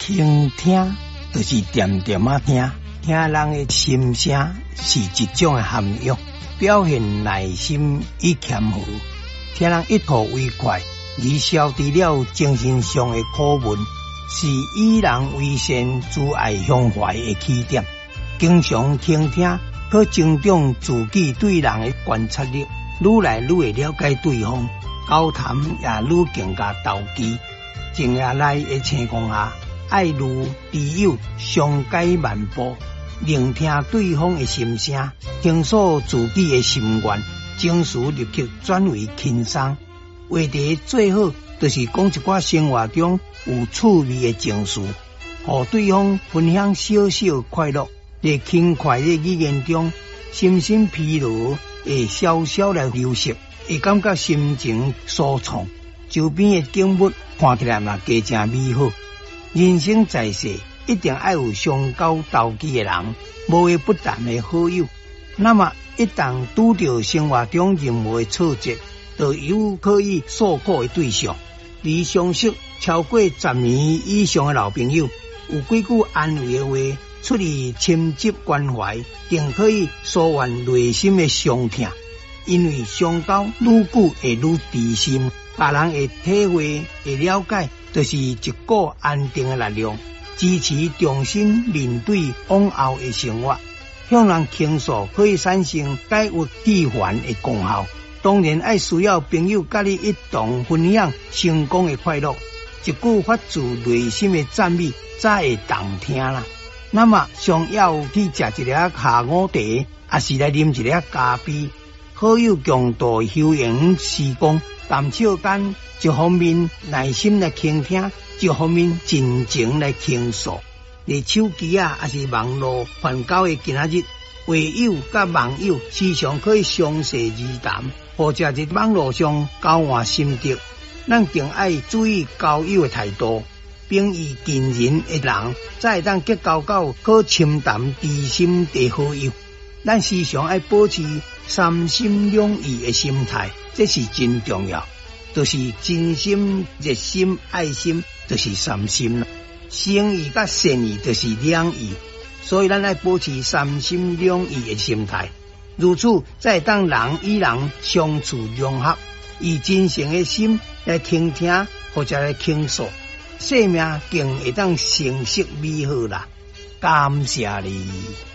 倾听就是点点啊听，听人的心声是一种的涵养，表现耐心与谦和，听人一吐为快，而消除了精神上的苦闷，是以人为善、自爱胸怀的起点。经常倾听，可增长自己对人的观察力，愈来愈会了解对方，交谈也愈更加投机。静下来的情况下，爱如知友，相解万步，聆听对方的心声，倾诉自己的心愿，情绪立刻转为轻松。话题最好就是讲一寡生活中有趣味的情绪，和对方分享小小快乐。在轻快的语言中，身心疲劳会稍稍来流失，会感觉心情舒畅。周边的景物看起来嘛，加正美好。人生在世，一定要有相交投机的人，无话不谈的好友。那么，一旦拄到生活中任何的挫折，就有可以诉苦的对象。而相识超过10年以上的老朋友，有几句安慰的话，出于深切关怀，更可以舒缓内心的伤痛。因为相交愈久会愈知心，别人会体会、会了解，就是一股安定的力量，支持重新面对往后的生活。向人倾诉可以产生解郁气烦的功效。当然爱需要朋友甲你一同分享成功的快乐，一句发自内心的赞美才会动听啦。那么想要去食一粒下午茶，还是来啉一粒咖啡，好友共度休闲时光，谈笑间一方面耐心来倾听，一方面真情来倾诉。在手机还是网络环交的今仔日，会友甲网友时常可以相视而谈，或者在网络上交换心得。咱更爱注意交友的态度，平易近人的人，才会当结交到可深谈知心的好友。咱时常爱保持三心两意的心态，这是真重要。就是真心、热心、爱心，就是三心了。诚意甲善意就是两意，所以咱爱保持三心两意的心态。如此，才会当人与人相处融合，以真诚的心来倾听或者来倾诉，生命更会当成熟美好啦。感谢你。